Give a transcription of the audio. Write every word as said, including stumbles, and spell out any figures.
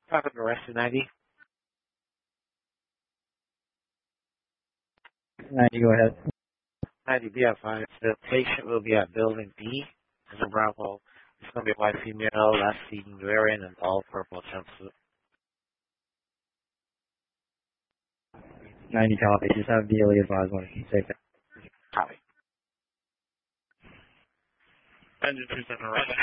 Traffic arrested ninety. ninety, go ahead. ninety B F I. The patient will be at building B. As a Bravo. It's going to be a white female, last seen wearing an all purple jumpsuit. ninety copy. Just have daily advised when it's safe. Copy. Engine two seven right.